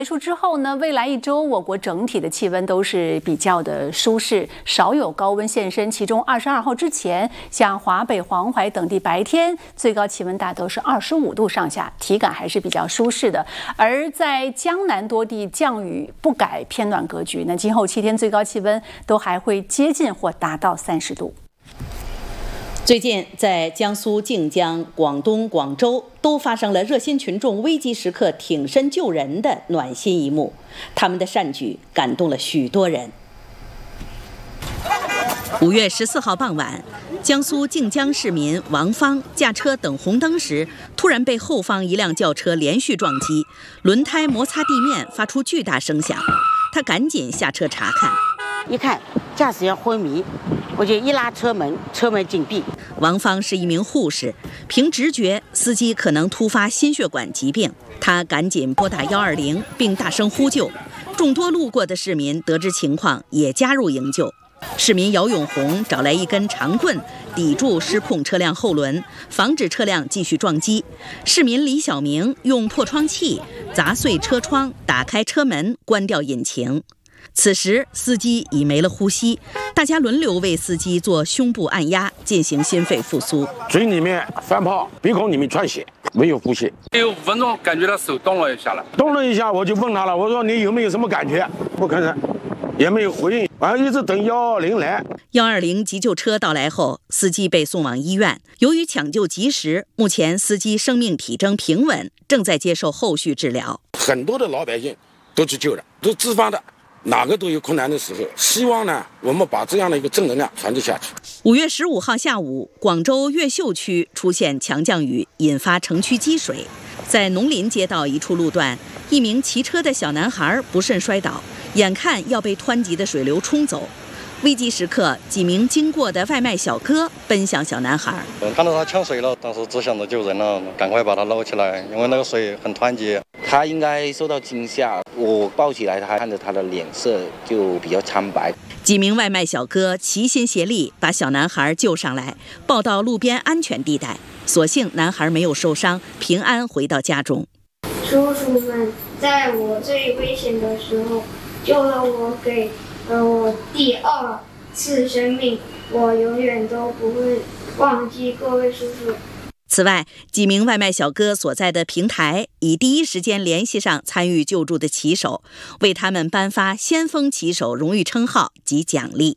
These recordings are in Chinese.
结束之后呢，未来一周我国整体的气温都是比较的舒适，少有高温现身。其中22号之前，像华北、黄淮等地白天最高气温大都是25度上下，体感还是比较舒适的。而在江南多地降雨不改偏暖格局，那今后7天最高气温都还会接近或达到30度。 最近，在江苏靖江、广东广州都发生了热心群众危急时刻挺身救人的暖心一幕，他们的善举感动了许多人。5月14号傍晚，江苏靖江市民王芳驾车等红灯时，突然被后方一辆轿车连续撞击，轮胎摩擦地面发出巨大声响，他赶紧下车查看， 一看驾驶员昏迷，我就一拉车门，车门紧闭。 王芳是一名护士，凭直觉司机可能突发心血管疾病，他赶紧拨打120并大声呼救。众多路过的市民得知情况也加入营救。市民姚永红找来一根长棍抵住失控车辆后轮，防止车辆继续撞击。市民李小明用破窗器砸碎车窗，打开车门，关掉引擎。此时司机已没了呼吸，大家轮流为司机做胸部按压，进行心肺复苏。 嘴里面翻泡，鼻孔里面窜血，没有呼吸。 有5分钟，感觉到手动了一下了。 动了一下，我就问他了，我说你有没有什么感觉？不吭声，也没有回应，完了一直等120来。 120急救车到来后，司机被送往医院。由于抢救及时，目前司机生命体征平稳，正在接受后续治疗。 很多的老百姓都去救了，都自发的。哪个都有困难的时候，希望呢，我们把这样的一个正能量传递下去。 5月15号下午，广州越秀区出现强降雨，引发城区积水。在农林街道一处路段，一名骑车的小男孩不慎摔倒，眼看要被湍急的水流冲走。危急时刻，几名经过的外卖小哥奔向小男孩。 看到他呛水了，当时只想着救人了，赶快把他捞起来，因为那个水很湍急。 他应该受到惊吓，我抱起来，他看着他的脸色就比较苍白。 几名外卖小哥齐心协力把小男孩救上来，抱到路边安全地带。所幸男孩没有受伤，平安回到家中。 叔叔们在我最危险的时候救了我，给我第2次生命，我永远都不会忘记各位叔叔。 此外，几名外卖小哥所在的平台已第一时间联系上参与救助的骑手，为他们颁发先锋骑手荣誉称号及奖励。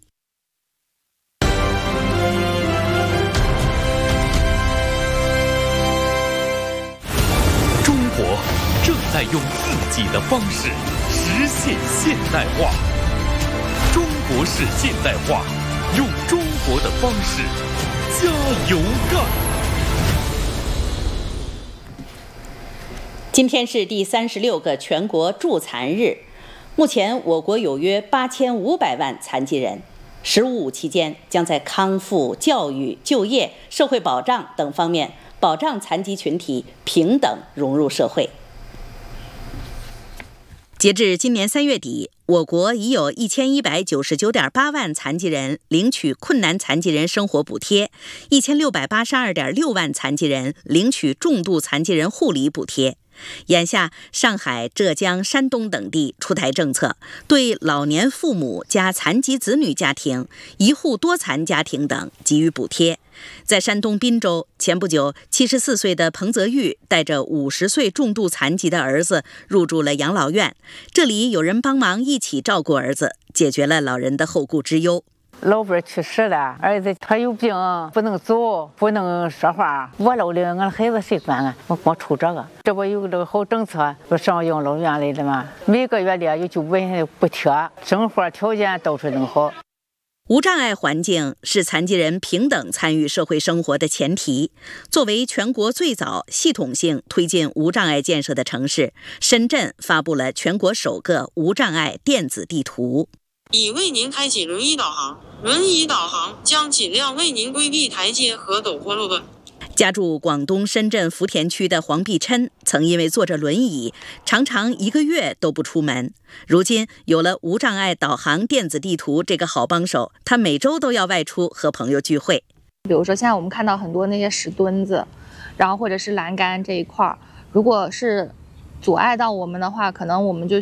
中国正在用自己的方式实现现代化，中国式现代化，用中国的方式加油干。 今天是第36个全国助残日，目前我国有约8500万残疾人。15.5期间将在康复、教育、就业、社会保障等方面保障残疾群体平等融入社会。截至今年3月底，我国已有1199.8万残疾人领取困难残疾人生活补贴，1682.6万残疾人领取重度残疾人护理补贴。眼下，上海、浙江、山东等地出台政策，对老年父母加残疾子女家庭、一户多残家庭等给予补贴。在山东滨州，前不久74岁的彭泽玉带着50岁重度残疾的儿子入住了养老院，这里有人帮忙一起照顾儿子，解决了老人的后顾之忧。 老伴去世了，儿子他有病，不能走，不能说话。我老了，俺孩子谁管啊？我光愁这个。这不有这个好政策，不上养老院来的吗？每个月里有9块钱补贴，生活条件都是能好。 无障碍环境是残疾人平等参与社会生活的前提。作为全国最早系统性推进无障碍建设的城市，深圳发布了全国首个无障碍电子地图。 已为您开启轮椅导航，轮椅导航将尽量为您规避台阶和陡坡路段。 家住广东深圳福田区的黄碧琛，曾因为坐着轮椅，常常1个月都不出门。如今有了无障碍导航电子地图这个好帮手，他每周都要外出和朋友聚会。 比如说现在我们看到很多那些石墩子，然后或者是栏杆这一块，如果是阻碍到我们的话，可能我们就